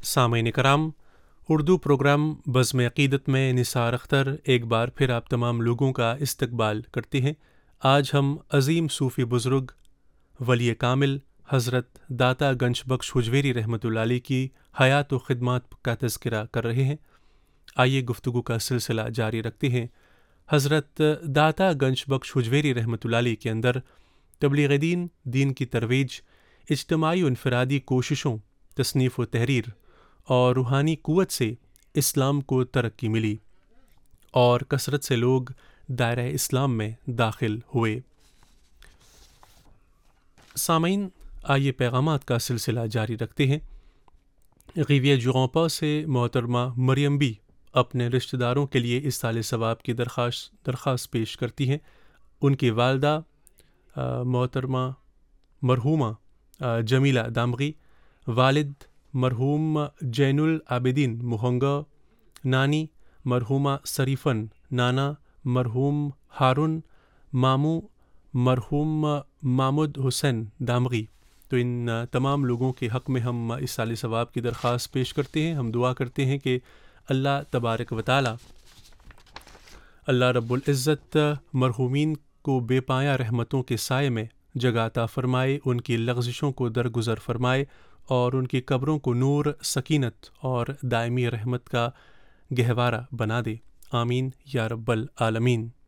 سامعین کرام، اردو پروگرام بزم عقیدت میں نثار اختر ایک بار پھر آپ تمام لوگوں کا استقبال کرتے ہیں۔ آج ہم عظیم صوفی بزرگ ولی کامل حضرت داتا گنج بخش حجویری رحمۃ اللہ علیہ کی حیات و خدمات کا تذکرہ کر رہے ہیں۔ آئیے گفتگو کا سلسلہ جاری رکھتے ہیں۔ حضرت داتا گنج بخش حجویری رحمۃ اللہ علیہ کے اندر تبلیغ دین کی ترویج، اجتماعی و انفرادی کوششوں، تصنیف و تحریر اور روحانی قوت سے اسلام کو ترقی ملی اور کثرت سے لوگ دائرہ اسلام میں داخل ہوئے۔ سامعین، آئیے پیغامات کا سلسلہ جاری رکھتے ہیں۔ غیویہ جغانپا سے محترمہ مریم بی اپنے رشتہ داروں کے لیے ایصال ثواب کی درخواست پیش کرتی ہیں۔ ان کی والدہ محترمہ مرحومہ جمیلہ دامغی، والد مرحوم جین العابدین موہنگا، نانی مرحومہ شریفن، نانا مرحوم ہارون، ماموں مرحوم محمود حسین دامغی۔ تو ان تمام لوگوں کے حق میں ہم ایصال ثواب کی درخواست پیش کرتے ہیں۔ ہم دعا کرتے ہیں کہ اللہ تبارک و تعالی، اللہ رب العزت مرحومین کو بے پایہ رحمتوں کے سائے میں جگہ عطا فرمائے، ان کی لغزشوں کو درگزر فرمائے اور ان کی قبروں کو نور، سکینت اور دائمی رحمت کا گہوارہ بنا دے۔ آمین یا رب العالمین۔